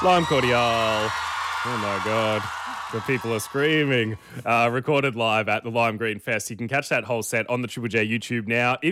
Lime Cordial. Oh my God. The people are screaming. Recorded live at the Lime Green Fest. You can catch that whole set on the Triple J YouTube now.